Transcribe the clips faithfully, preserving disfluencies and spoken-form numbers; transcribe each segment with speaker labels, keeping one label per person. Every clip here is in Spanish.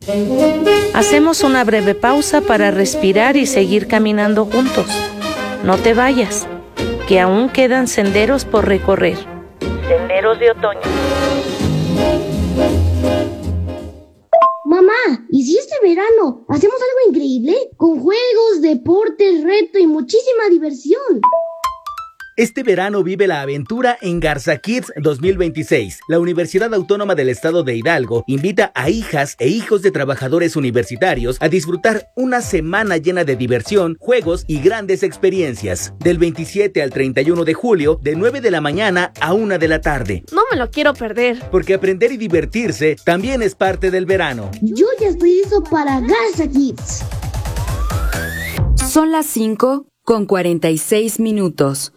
Speaker 1: Hacemos una breve pausa para respirar y seguir caminando juntos. No te vayas, que aún quedan senderos por recorrer. Senderos de otoño.
Speaker 2: Mamá, ¿y si este verano hacemos algo increíble? Con juegos, deportes, reto y muchísima diversión.
Speaker 3: Este verano vive la aventura en Garza Kids dos mil veintiséis. La Universidad Autónoma del Estado de Hidalgo invita a hijas e hijos de trabajadores universitarios a disfrutar una semana llena de diversión, juegos y grandes experiencias. Del veintisiete al treinta y uno de julio, de nueve de la mañana a una de la tarde.
Speaker 4: No me lo quiero perder.
Speaker 3: Porque aprender y divertirse también es parte del verano.
Speaker 2: Yo ya estoy listo para Garza Kids.
Speaker 5: Son las cinco con cuarenta y seis minutos.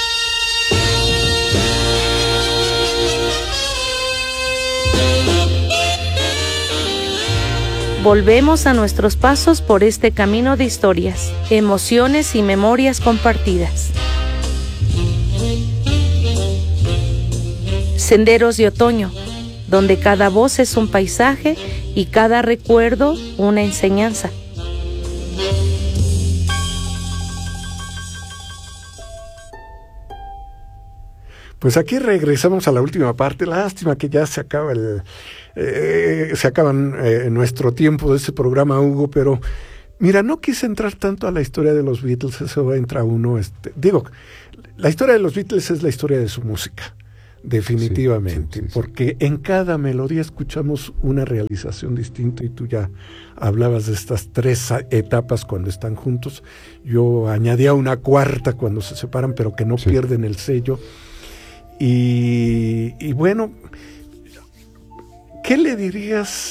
Speaker 1: Volvemos a nuestros pasos por este camino de historias, emociones y memorias compartidas. Senderos de otoño, donde cada voz es un paisaje y cada recuerdo una enseñanza.
Speaker 6: Pues aquí regresamos a la última parte. Lástima que ya se acaba el eh, se acaban eh, nuestro tiempo de este programa, Hugo, pero mira, no quise entrar tanto a la historia de los Beatles. Eso entra uno, este, digo, la historia de los Beatles es la historia de su música, definitivamente, sí, sí, sí, porque sí. En cada melodía escuchamos una realización distinta, y tú ya hablabas de estas tres etapas cuando están juntos. Yo añadía una cuarta cuando se separan, pero que no sí. pierden el sello. Y, y bueno, ¿qué le dirías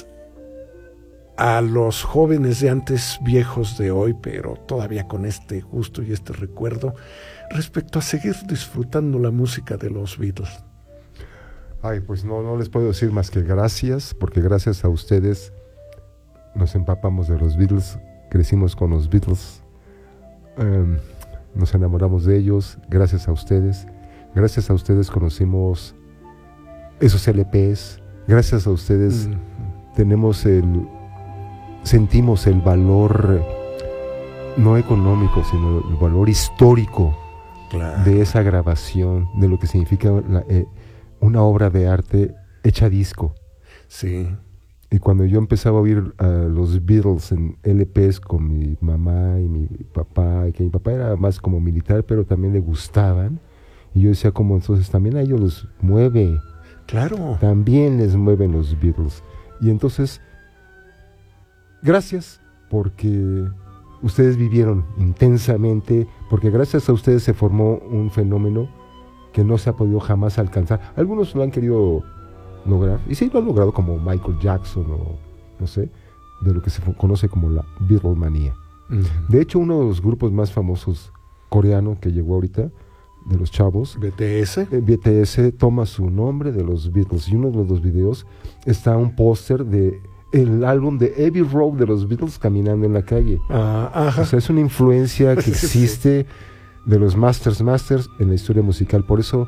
Speaker 6: a los jóvenes de antes, viejos de hoy, pero todavía con este gusto y este recuerdo, respecto a seguir disfrutando la música de los Beatles?
Speaker 7: Ay, pues no, no les puedo decir más que gracias, porque gracias a ustedes nos empapamos de los Beatles, crecimos con los Beatles, um, nos enamoramos de ellos, gracias a ustedes. Gracias a ustedes conocimos esos L Pes, gracias a ustedes mm. tenemos el, sentimos el valor no económico, sino el valor histórico claro. de esa grabación, de lo que significa la, eh, una obra de arte hecha disco.
Speaker 6: Sí.
Speaker 7: Y cuando yo empezaba a oír a los Beatles en L Pes con mi mamá y mi papá, que mi papá era más como militar, pero también le gustaban. Y yo decía, como entonces también a ellos les mueve.
Speaker 6: Claro.
Speaker 7: También les mueven los Beatles. Y entonces, gracias, porque ustedes vivieron intensamente, porque gracias a ustedes se formó un fenómeno que no se ha podido jamás alcanzar. Algunos lo han querido lograr, y sí lo han logrado, como Michael Jackson o no sé, de lo que se conoce como la Beatlemanía. Uh-huh. De hecho, uno de los grupos más famosos coreano que llegó ahorita, de los chavos,
Speaker 6: B T S,
Speaker 7: eh, B T S toma su nombre de los Beatles, y uno de los videos está un póster de el álbum de Abbey Road de los Beatles caminando en la calle.
Speaker 6: Ah, ajá.
Speaker 7: O sea, es una influencia que existe de los Masters Masters en la historia musical. Por eso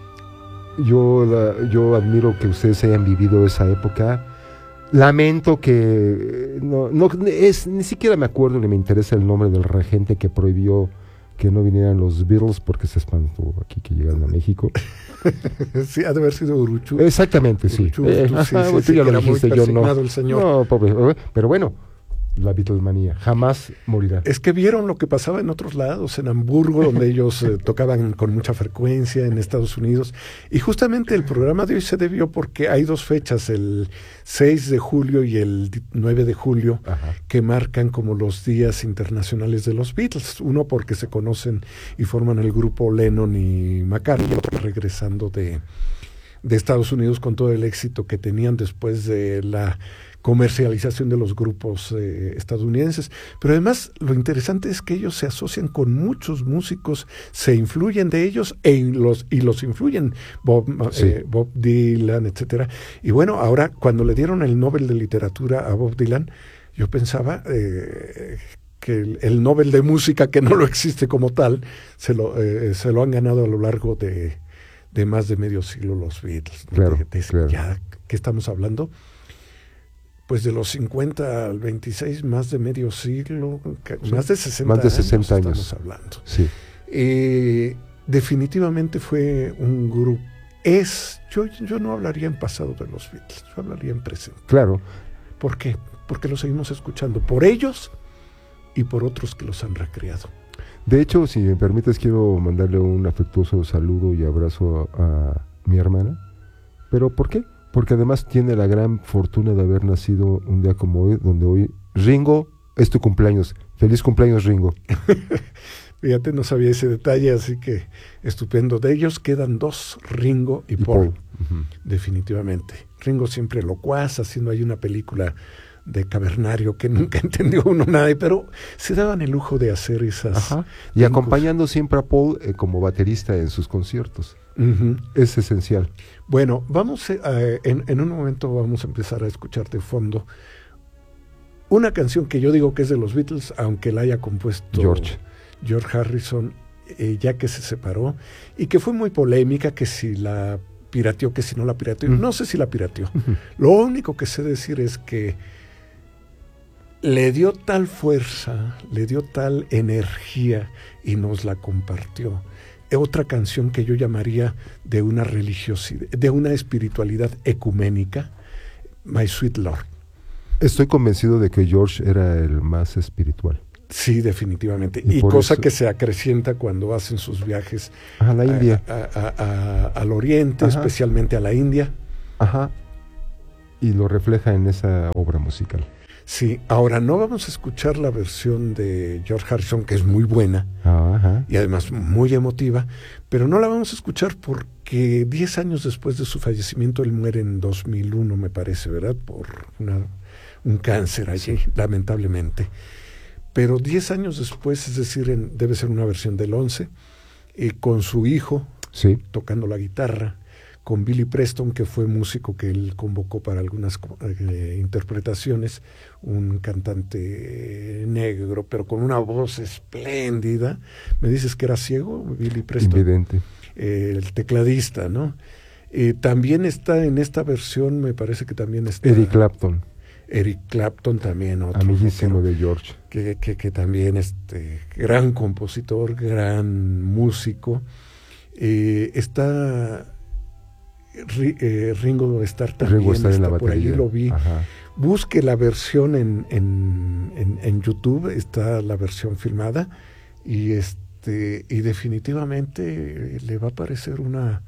Speaker 7: yo, la, yo admiro que ustedes hayan vivido esa época. Lamento que no, no es, ni siquiera me acuerdo ni me interesa el nombre del regente que prohibió que no vinieran los Beatles, porque se espantó aquí que llegaron a México.
Speaker 6: Sí, ha de haber sido Uruchu.
Speaker 7: Exactamente, sí.
Speaker 6: Uruchu, eh,
Speaker 7: tú,
Speaker 6: sí,
Speaker 7: ajá,
Speaker 6: sí,
Speaker 7: tú
Speaker 6: sí,
Speaker 7: ya lo dijiste, yo no.
Speaker 6: El señor.
Speaker 7: No, pobre, pero bueno, la Beatlemanía jamás morirá.
Speaker 6: Es que vieron lo que pasaba en otros lados, en Hamburgo, donde ellos eh, tocaban con mucha frecuencia, en Estados Unidos, y justamente el programa de hoy se debió porque hay dos fechas, el seis de julio y el nueve de julio, ajá, que marcan como los días internacionales de los Beatles. Uno porque se conocen y forman el grupo Lennon y McCartney, y otro regresando de, de Estados Unidos con todo el éxito que tenían después de la comercialización de los grupos eh, estadounidenses. Pero además lo interesante es que ellos se asocian con muchos músicos, se influyen de ellos e los, y los influyen Bob, sí. eh, Bob Dylan, etcétera. Y bueno, ahora cuando le dieron el Nobel de Literatura a Bob Dylan, yo pensaba eh, que el, el Nobel de Música, que no lo existe como tal, se lo, eh, se lo han ganado a lo largo de, de más de medio siglo los Beatles.
Speaker 7: Claro,
Speaker 6: de, de,
Speaker 7: claro.
Speaker 6: Ya, ¿qué estamos hablando? pues de los cincuenta al veintiséis, más de medio siglo,
Speaker 7: Sí,
Speaker 6: más de sesenta,
Speaker 7: más de sesenta años,
Speaker 6: estamos hablando.
Speaker 7: Sí.
Speaker 6: Eh, definitivamente fue un grupo, es, yo, yo no hablaría en pasado de los Beatles, yo hablaría en presente.
Speaker 7: Claro.
Speaker 6: ¿Por qué? Porque lo seguimos escuchando, por ellos y por otros que los han recreado.
Speaker 7: De hecho, si me permites, quiero mandarle un afectuoso saludo y abrazo a, a mi hermana. ¿Pero por qué? Porque además tiene la gran fortuna de haber nacido un día como hoy, donde hoy, Ringo, es tu cumpleaños. Feliz cumpleaños, Ringo.
Speaker 6: Fíjate, no sabía ese detalle, así que estupendo. De ellos quedan dos, Ringo y,
Speaker 7: Y
Speaker 6: Paul,
Speaker 7: Paul. Uh-huh.
Speaker 6: definitivamente. Ringo siempre locuaz, haciendo ahí una película de cavernario que nunca entendió uno nada, pero se daban el lujo de hacer esas...
Speaker 7: Ajá. Y acompañando siempre a Paul eh, como baterista en sus conciertos.
Speaker 6: Uh-huh.
Speaker 7: Es esencial.
Speaker 6: Bueno, vamos a, en, en un momento vamos a empezar a escuchar de fondo una canción que yo digo que es de los Beatles, aunque la haya compuesto
Speaker 7: George.
Speaker 6: George Harrison, eh, ya que se separó, y que fue muy polémica, que si la pirateó, que si no la pirateó.
Speaker 7: Mm.
Speaker 6: No sé si la pirateó.
Speaker 7: Uh-huh.
Speaker 6: Lo único que sé decir es que le dio tal fuerza, le dio tal energía y nos la compartió. Otra canción que yo llamaría de una religiosidad, de una espiritualidad ecuménica, My Sweet Lord.
Speaker 7: Estoy convencido de que George era el más espiritual.
Speaker 6: Sí, definitivamente.
Speaker 7: Y
Speaker 6: Y,
Speaker 7: por
Speaker 6: cosa
Speaker 7: eso-
Speaker 6: que se acrecienta cuando hacen sus viajes
Speaker 7: A la India.
Speaker 6: a- a- a- al Oriente,
Speaker 7: Ajá.
Speaker 6: especialmente a la India.
Speaker 7: Ajá. Y lo refleja en esa obra musical.
Speaker 6: Sí, ahora no vamos a escuchar la versión de George Harrison, que es muy buena
Speaker 7: Ajá.
Speaker 6: y además muy emotiva, pero no la vamos a escuchar porque diez años después de su fallecimiento, él muere en dos mil uno, me parece, ¿verdad? Por una, un cáncer allí, lamentablemente. Pero diez años después, es decir, en- debe ser una versión del once, y con su hijo
Speaker 7: Sí.
Speaker 6: tocando la guitarra, con Billy Preston, que fue músico que él convocó para algunas eh, interpretaciones, un cantante negro, pero con una voz espléndida. Me dices que era ciego, Billy Preston,
Speaker 7: Invidente.
Speaker 6: eh, el tecladista, ¿no? Eh, también está en esta versión, me parece que también está
Speaker 7: Eric Clapton,
Speaker 6: Eric Clapton, también otro
Speaker 7: amiguísimo
Speaker 6: rockero,
Speaker 7: de George.
Speaker 6: que, que, que también este gran compositor, gran músico. Eh, está Ri- eh, Ringo Starr también,
Speaker 7: Ringo Starr en la
Speaker 6: está por allí,
Speaker 7: batería.
Speaker 6: lo vi.
Speaker 7: Ajá.
Speaker 6: Busque la versión en, en, en, en YouTube, está la versión filmada, y este y definitivamente le va a parecer una...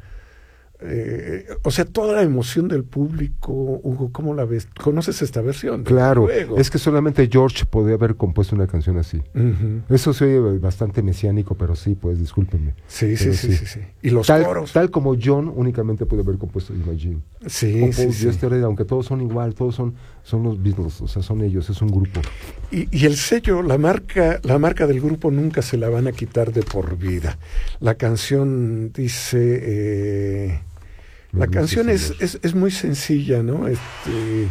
Speaker 6: Eh, o sea, toda la emoción del público. Hugo, ¿cómo la ves? ¿Conoces esta versión?
Speaker 7: Claro,
Speaker 6: Luego.
Speaker 7: es que solamente George podía haber compuesto una canción así.
Speaker 6: Ujú.
Speaker 7: Eso se oye bastante mesiánico, pero sí, pues discúlpenme.
Speaker 6: Sí, sí,
Speaker 7: Pero
Speaker 6: sí,
Speaker 7: sí.
Speaker 6: sí, sí. Y los
Speaker 7: Tal,
Speaker 6: coros.
Speaker 7: tal como John únicamente puede haber compuesto Imagine.
Speaker 6: Sí,
Speaker 7: O
Speaker 6: sí,
Speaker 7: Paul
Speaker 6: sí.
Speaker 7: Yesterday, aunque todos son igual, todos son, son los Beatles, o sea, son ellos, es un grupo.
Speaker 6: Y, y el sello, la marca, la marca del grupo nunca se la van a quitar de por vida. La canción dice, eh, la
Speaker 7: Me
Speaker 6: canción
Speaker 7: dice,
Speaker 6: es, es, es muy sencilla, ¿no? Este,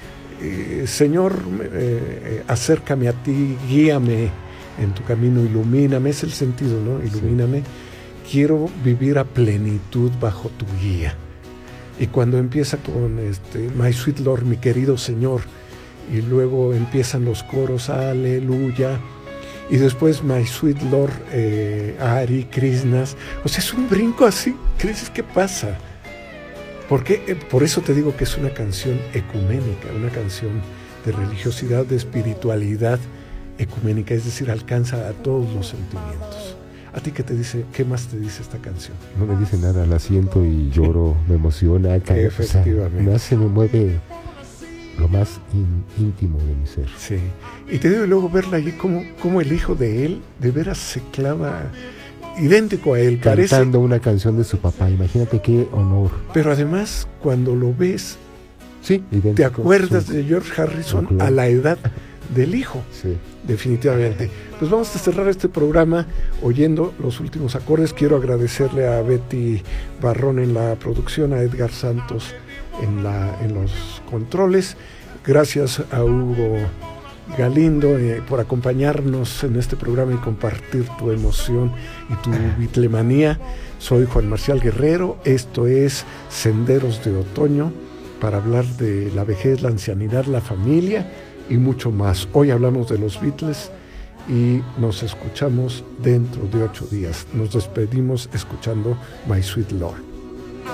Speaker 6: eh, Señor, eh, eh, acércame a ti, guíame en tu camino, ilumíname, es el sentido, ¿no? Ilumíname. Quiero vivir a plenitud bajo tu guía. Y cuando empieza con este, My Sweet Lord, mi querido Señor, y luego empiezan los coros, aleluya, y después My Sweet Lord, eh, Hari, Krishnas, o sea, es un brinco así, ¿qué dices? ¿Qué pasa? Porque, eh, por eso te digo que es una canción ecuménica, una canción de religiosidad, de espiritualidad ecuménica, es decir, alcanza a todos los sentimientos. ¿A ti qué te dice, qué más te dice esta canción?
Speaker 7: No me dice nada, la siento y lloro, me emociona. ca-
Speaker 6: Efectivamente.
Speaker 7: O sea, me hace, me mueve lo más in- íntimo de mi ser.
Speaker 6: Sí, y te digo luego verla allí como, como el hijo de él de veras se clava idéntico a él, parece,
Speaker 7: Cantando una canción de su papá, imagínate qué honor.
Speaker 6: pero además cuando lo ves
Speaker 7: Sí, idéntico.
Speaker 6: te acuerdas
Speaker 7: Sí.
Speaker 6: de George Harrison
Speaker 7: Claro.
Speaker 6: a la edad del hijo,
Speaker 7: Sí.
Speaker 6: definitivamente. Pues vamos a cerrar este programa oyendo los últimos acordes. Quiero agradecerle a Betty Barrón en la producción, a Edgar Santos en, la, en los controles. Gracias a Hugo Galindo eh, por acompañarnos en este programa y compartir tu emoción y tu bitlemanía. Soy Juan Marcial Guerrero, esto es Senderos de Otoño para hablar de la vejez, la ancianidad, la familia y mucho más. Hoy hablamos de los Beatles y nos escuchamos dentro de ocho días. Nos despedimos escuchando My Sweet Lord.